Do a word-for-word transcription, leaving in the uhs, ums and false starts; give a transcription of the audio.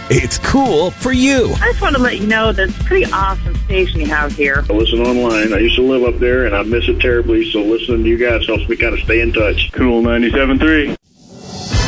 It's cool for you. I just want to let you know that it's a pretty awesome station you have here. I listen online. I used to live up there, and I miss it terribly, so listening to you guys helps me kind of stay in touch. Cool ninety-seven point three.